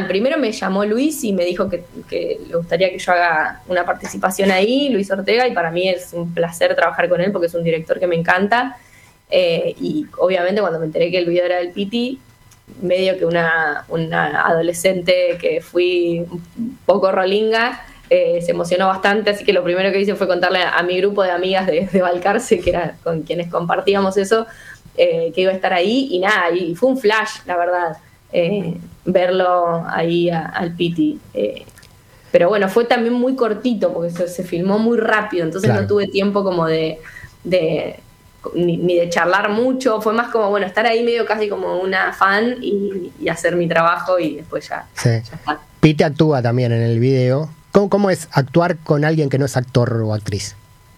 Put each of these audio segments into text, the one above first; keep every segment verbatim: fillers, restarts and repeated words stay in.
primero me llamó Luis y me dijo que, que le gustaría que yo haga una participación ahí, Luis Ortega, y para mí es un placer trabajar con él porque es un director que me encanta. Eh, y obviamente cuando me enteré que el video era del Piti, medio que una, una adolescente que fui un poco rolinga, eh, se emocionó bastante, así que lo primero que hice fue contarle a, a mi grupo de amigas de, de Balcarce, que era con quienes compartíamos eso, eh, que iba a estar ahí, y nada, y fue un flash, la verdad, eh, verlo ahí a, al Piti. Eh, pero bueno, fue también muy cortito, porque se, se filmó muy rápido, entonces claro, no tuve tiempo como de... de Ni, ni de charlar mucho, fue más como, bueno, estar ahí medio casi como una fan y, y hacer mi trabajo y después ya, sí. ya está. Piti actúa también en el video. ¿Cómo, ¿Cómo es actuar con alguien que no es actor o actriz?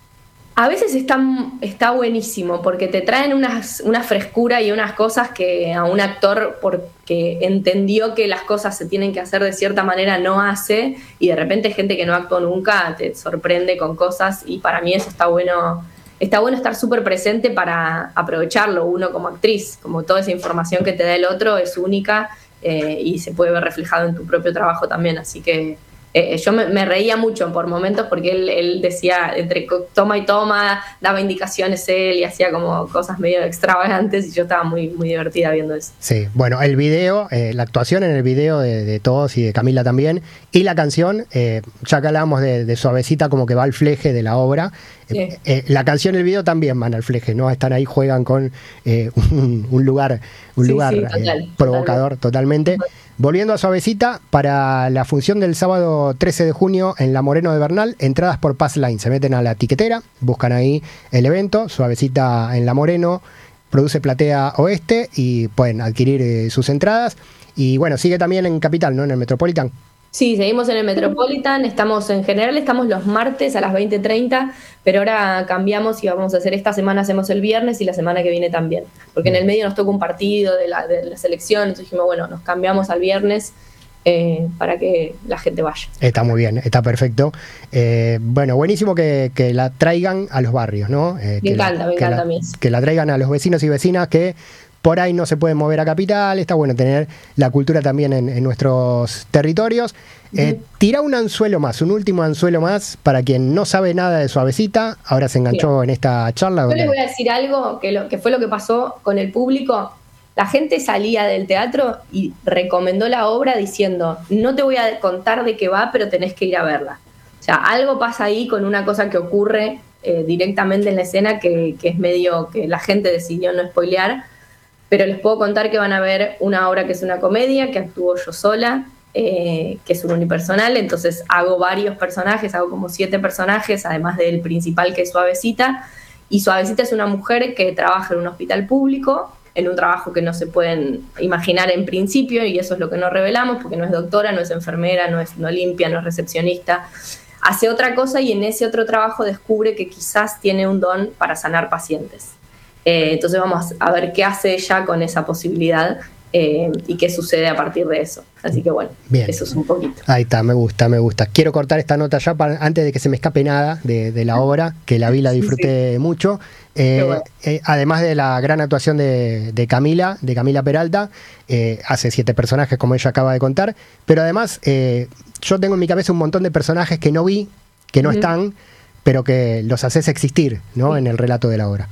A veces está, está buenísimo porque te traen unas, una frescura y unas cosas que a un actor, porque entendió que las cosas se tienen que hacer de cierta manera, no hace, y de repente gente que no actuó nunca te sorprende con cosas, y para mí eso está bueno. Está bueno estar súper presente para aprovecharlo uno como actriz, como toda esa información que te da el otro es única, eh, y se puede ver reflejado en tu propio trabajo también, así que eh, yo me, me reía mucho por momentos porque él, él decía, entre toma y toma, daba indicaciones él y hacía como cosas medio extravagantes y yo estaba muy, muy divertida viendo eso. Sí, bueno, el video, eh, la actuación en el video de, de todos y de Camila también, y la canción, eh, ya que hablábamos de, de Suavecita, como que va al fleje de la obra. Sí. Eh, eh, la canción y el video también van al fleje, ¿no? Están ahí, juegan con eh, un, un lugar, un sí, lugar sí, total, eh, provocador totalmente. totalmente. Volviendo a Suavecita, para la función del sábado trece de junio en La Moreno de Bernal, entradas por Passline. Se meten a la tiquetera, buscan ahí el evento, Suavecita en La Moreno, produce Platea Oeste y pueden adquirir eh, sus entradas. Y bueno, sigue también en Capital, ¿no? En el Metropolitan. Sí, seguimos en el Metropolitan, estamos en general, estamos los martes a las veinte treinta, pero ahora cambiamos y vamos a hacer, esta semana hacemos el viernes y la semana que viene también, porque en el medio nos toca un partido de la, de la selección, entonces dijimos, bueno, nos cambiamos al viernes eh, para que la gente vaya. Está muy bien, está perfecto. Eh, bueno, buenísimo que, que la traigan a los barrios, ¿no? Eh, me encanta, la, me encanta la, a mí. Que la traigan a los vecinos y vecinas que por ahí no se pueden mover a Capital, está bueno tener la cultura también en, en nuestros territorios. Eh, uh-huh. Tira un anzuelo más, un último anzuelo más para quien no sabe nada de Suavecita, ahora se enganchó Bien. en esta charla. Yo donde... les voy a decir algo que, lo, que fue lo que pasó con el público. La gente salía del teatro y recomendó la obra diciendo, no te voy a contar de qué va, pero tenés que ir a verla. O sea, algo pasa ahí con una cosa que ocurre eh, directamente en la escena que, que es medio que la gente decidió no spoilear. Pero les puedo contar que van a ver una obra que es una comedia, que actúo yo sola, eh, que es un unipersonal, entonces hago varios personajes, hago como siete personajes, además del principal que es Suavecita, y Suavecita es una mujer que trabaja en un hospital público, en un trabajo que no se pueden imaginar en principio, y eso es lo que no revelamos, porque no es doctora, no es enfermera, no, es, no limpia, no es recepcionista, hace otra cosa y en ese otro trabajo descubre que quizás tiene un don para sanar pacientes. Eh, entonces vamos a ver qué hace ella con esa posibilidad eh, y qué sucede a partir de eso. Así que bueno, Bien. Eso es un poquito. Ahí está, me gusta, me gusta. Quiero cortar esta nota ya para, antes de que se me escape nada de, de la obra, que la vi, la disfruté sí, sí. mucho. Eh, bueno. eh, además de la gran actuación de, de Camila, de Camila Peralta, eh, hace siete personajes como ella acaba de contar, pero además eh, yo tengo en mi cabeza un montón de personajes que no vi, que no uh-huh. están, pero que los haces existir, ¿no? Sí. En el relato de la obra.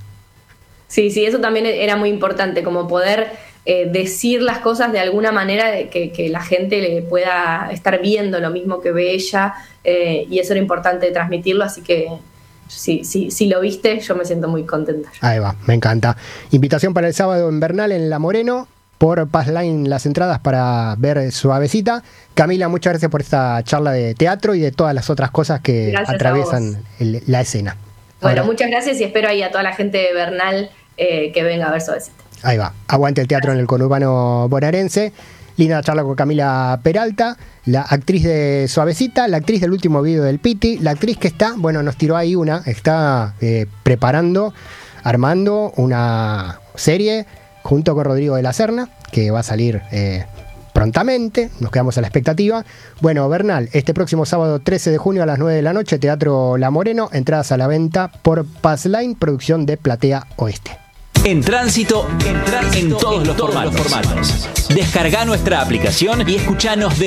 Sí, sí, eso también era muy importante, como poder eh, decir las cosas de alguna manera de que, que la gente le pueda estar viendo lo mismo que ve ella, eh, y eso era importante transmitirlo, así que sí, sí, sí lo viste, yo me siento muy contenta. Ahí va, me encanta. Invitación para el sábado en Bernal, en La Moreno, por Passline las entradas para ver Suavecita. Camila, muchas gracias por esta charla de teatro y de todas las otras cosas que gracias atraviesan el, la escena. Bueno, Ahora, muchas gracias y espero ahí a toda la gente de Bernal eh, que venga a ver Suavecita. Ahí va, aguante el teatro gracias. En el conurbano bonaerense. Linda charla con Camila Peralta, la actriz de Suavecita, la actriz del último video del Piti, la actriz que está, bueno, nos tiró ahí una, está eh, preparando, armando una serie junto con Rodrigo de la Serna, que va a salir eh, prontamente, nos quedamos a la expectativa. Bueno, Bernal, este próximo sábado trece de junio a las nueve de la noche, Teatro La Moreno, entradas a la venta por Passline, producción de Platea Oeste. En Tránsito, en, tránsito, en todos, en los, todos formatos. los formatos. Descarga nuestra aplicación y escuchanos de